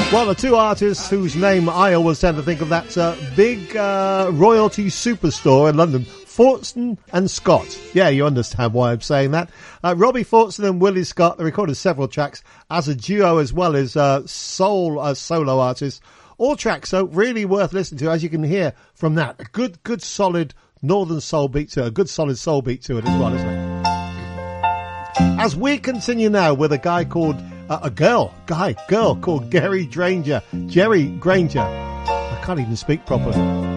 Well, the two artists whose name I always tend to think of, that big royalty superstore in London, Fortson and Scott. Yeah, you understand why I'm saying that. Robbie Fortson and Willie Scott, they recorded several tracks as a duo as well as solo artists. All tracks, so really worth listening to, as you can hear from that. A good solid northern soul beat to it, a good solid soul beat to it as well, isn't it? As we continue now with a guy called, girl called Jerry Granger. I can't even speak properly.